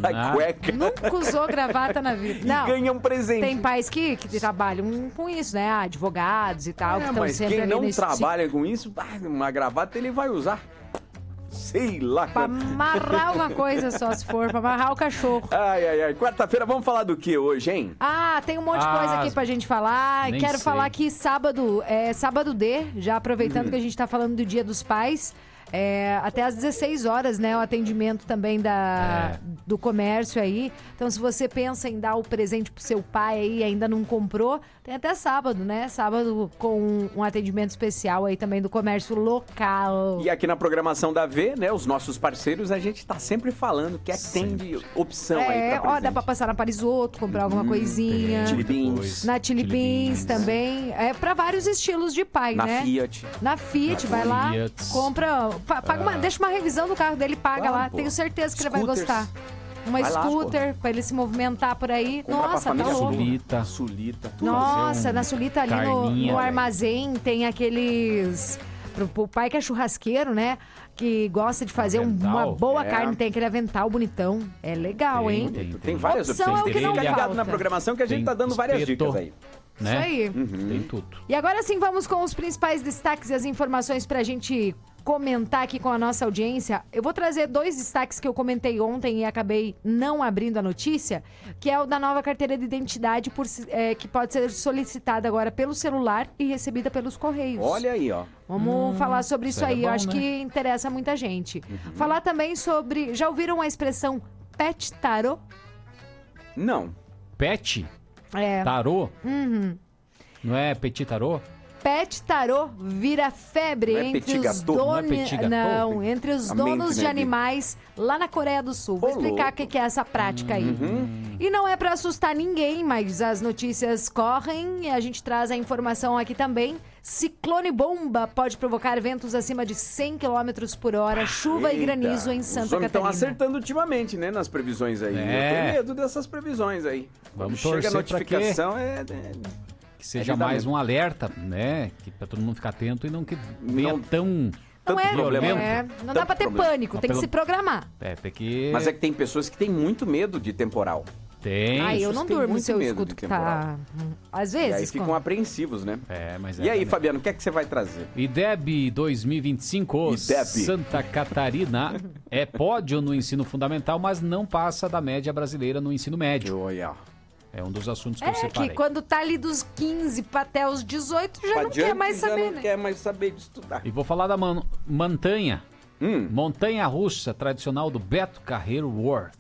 da cueca. Nunca usou gravata na vida. Não. E ganha um presente. Tem pais que trabalham com isso, né? Advogados e tal, que estão mas sempre quem ali não nesse trabalha com isso, uma gravata ele vai usar. Sei lá. Pra amarrar alguma coisa só, se for. Pra amarrar o cachorro. Ai. Quarta-feira, vamos falar do que hoje, hein? Tem um monte de coisa aqui pra gente falar. Quero falar que sábado é sábado D, já aproveitando que a gente tá falando do Dia dos Pais. Até às 16 horas, né? O atendimento também do comércio aí. Então, se você pensa em dar o presente pro seu pai aí e ainda não comprou, tem até sábado, né? Sábado com um atendimento especial aí também do comércio local. E aqui na programação da V, né? Os nossos parceiros, a gente tá sempre falando que tem de opção aí pra dá pra passar na Parisoto, comprar alguma coisinha. Chili Beans. Na Chili Beans também. Pra vários estilos de pai, né? Na Fiat, vai lá, compra... deixa uma revisão do carro dele, paga lá. Tenho certeza que ele vai gostar. Uma scooter pra ele se movimentar por aí. Nossa, tá louco. Sulita. Nossa, na Sulita ali no armazém tem aqueles... Pro pai que é churrasqueiro, né? Que gosta de fazer uma boa carne, tem aquele avental bonitão. É legal, hein? Tem várias opções. Fica ligado na programação que a gente tá dando várias dicas aí. Né? Isso aí. Tem tudo. E agora sim, vamos com os principais destaques e as informações pra gente comentar aqui com a nossa audiência. Eu vou trazer 2 destaques que eu comentei ontem e acabei não abrindo a notícia, que é o da nova carteira de identidade que pode ser solicitada agora pelo celular e recebida pelos correios. Olha aí, ó. Vamos falar sobre isso aí. Eu acho que interessa muita gente. Falar também sobre... Já ouviram a expressão pet tarô? Não. Pet? Tarô? Não é petit tarô? Pet tarô vira febre entre os donos de animais lá na Coreia do Sul. Vou explicar o que é essa prática aí. E não é pra assustar ninguém, mas as notícias correm e a gente traz a informação aqui também. Ciclone bomba pode provocar ventos acima de 100 km por hora, chuva e granizo em Santa Catarina. Estão acertando ultimamente, né, nas previsões aí. Eu tenho medo dessas previsões aí. Vamos chega a notificação, que seja mais um alerta, né? Que pra todo mundo ficar atento e não que venha tão violento. Não dá pra ter pânico, tem que se programar. Tem que... Mas é que tem pessoas que têm muito medo de temporal. Tem. Eu não durmo se eu escuto que tá... Às vezes. E aí ficam apreensivos, né? E aí, Fabiano, o que é que você vai trazer? IDEB 2025, Santa Catarina é pódio no ensino fundamental, mas não passa da média brasileira no ensino médio. É um dos assuntos que eu separei. Que quando tá ali dos 15 até os 18 já não quer mais saber, não quer mais saber de estudar. E vou falar da montanha. Montanha-russa tradicional do Beto Carreiro World.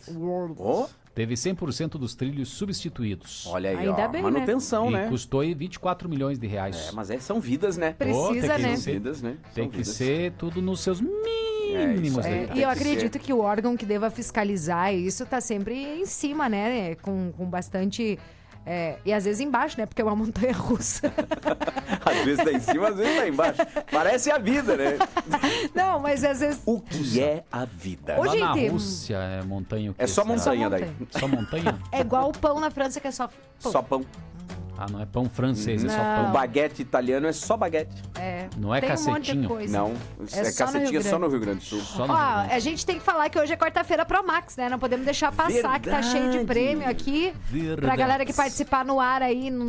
Teve 100% dos trilhos substituídos. Olha aí, ainda bem, manutenção, né? E custou 24 milhões de reais. Mas são vidas, né? Precisa, né? São vidas, né? Tem que ser tudo nos seus mínimos detalhes. E eu acredito que o órgão que deva fiscalizar isso tá sempre em cima, né? Com bastante... e às vezes embaixo, né? Porque é uma montanha russa. Às vezes tá em cima, às vezes tá embaixo. Parece a vida, né? Não, mas às vezes... O que é a vida? Lá na Rússia é montanha o quê? É só montanha daí. Só montanha? É igual o pão na França, que é só pão. Só pão. Não é pão francês, é só pão. O baguete italiano é só baguete. Não é cacetinho. Não, cacetinho é só no Rio Grande do Sul. A gente tem que falar que hoje é quarta-feira Pro Max, né? Não podemos deixar passar, que tá cheio de prêmio aqui. Pra galera que participar no ar aí, no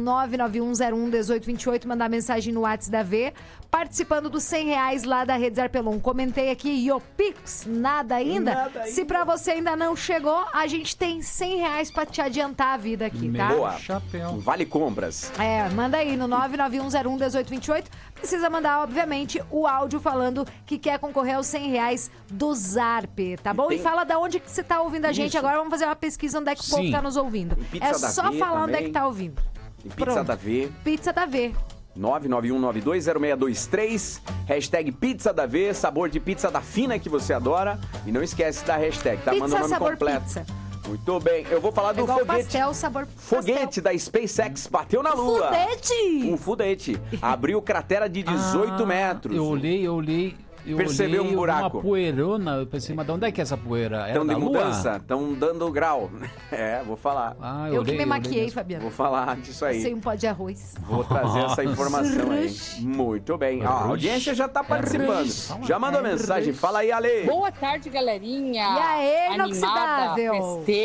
991011828, mandar mensagem no WhatsApp da V. Participando dos R$100 lá da Rede Zarpelon. Comentei aqui, Pix, nada ainda? Se pra você ainda não chegou, a gente tem R$100 pra te adiantar a vida aqui, tá? Boa. Chapéu. Vale compras. Manda aí no 991011828. Precisa mandar, obviamente, o áudio falando que quer concorrer aos R$100 do Zarp, tá bom? E fala da onde que você tá ouvindo a gente. Agora vamos fazer uma pesquisa onde é que o povo tá nos ouvindo. É só falar onde é que tá ouvindo. E Pizza da V. Pizza da V. 991920623, hashtag Pizza da V, sabor de pizza da fina que você adora. E não esquece da hashtag, tá? Pizza, Manda o nome sabor completo. Pizza. Muito bem, eu vou falar do foguete. Pastel, sabor foguete da SpaceX bateu na Lua. Um foguete. Abriu cratera de 18 metros. Eu olhei. Percebeu um buraco. Uma poeirona, eu pensei, mas de onde é que é essa poeira? Estão de mudança, estão dando grau. Vou falar. Eu que me maquiei, Fabiano. Vou falar disso aí. Passei um pó de arroz. Vou trazer essa informação aí. Muito bem. A audiência já tá participando. Já mandou mensagem. Fala aí, Ale. Boa tarde, galerinha. E aí, inoxidável.